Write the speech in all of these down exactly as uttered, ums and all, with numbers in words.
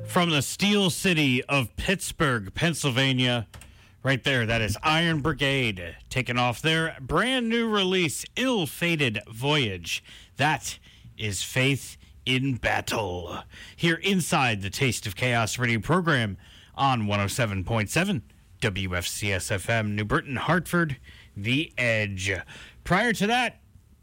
From the Steel City of Pittsburgh, Pennsylvania, right there, that is Iron Brigade, taking off their brand new release, Ill-Fated Voyage. That is Faith in Battle. Here inside the Taste of Chaos radio program on one oh seven point seven W F C S F M, New Britain, Hartford, The Edge. Prior to that,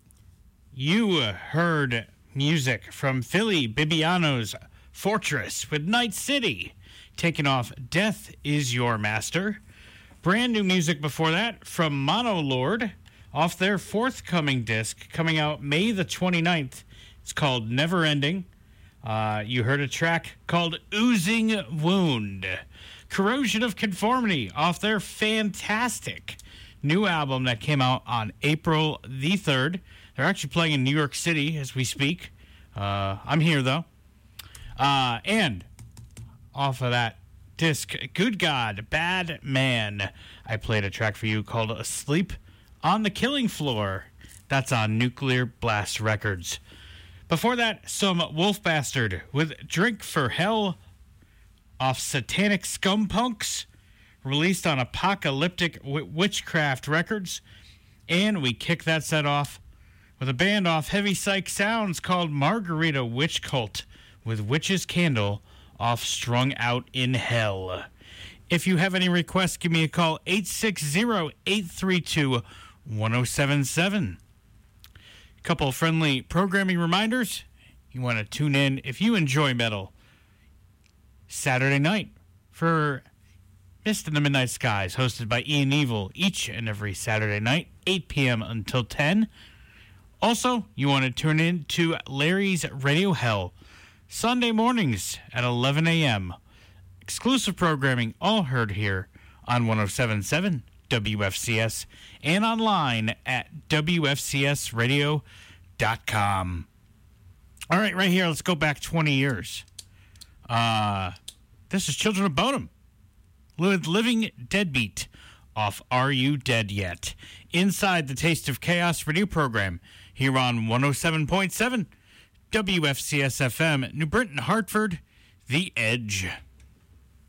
you heard music from Philly Bibiano's Fortress with Night City, taking off Death is Your Master. Brand new music before that from Mono Lord off their forthcoming disc coming out May the twenty-ninth. It's called Never Ending. Uh, you heard a track called Oozing Wound. Corrosion of Conformity off their fantastic new album that came out on April the third. They're actually playing in New York City as we speak. Uh, I'm here, though. Uh, and off of that disc, Good God, Bad Man, I played a track for you called Asleep on the Killing Floor. That's on Nuclear Blast Records. Before that, some Wolf Bastard with Drink for Hell off Satanic Scumpunks, released on Apocalyptic w- Witchcraft Records. And we kick that set off with a band off Heavy Psych Sounds called Margarita Witch Cult with Witch's Candle off Strung Out in Hell. If you have any requests, give me a call, eight six zero, eight three two, one oh seven seven. A couple of friendly programming reminders. You want to tune in if you enjoy metal. Saturday night for Mist in the Midnight Skies, hosted by Ian Evil, each and every Saturday night, eight p.m. until ten. Also, you want to tune in to Larry's Radio Hell, Sunday mornings at eleven a.m. Exclusive programming, all heard here on one oh seven point seven W F C S and online at W F C S radio dot com. All right, right here, let's go back twenty years. Uh, this is Children of Bodom with Living Deadbeat off Are You Dead Yet? Inside the Taste of Chaos radio program here on one oh seven point seven W F C S F M, New Britain, Hartford, The Edge.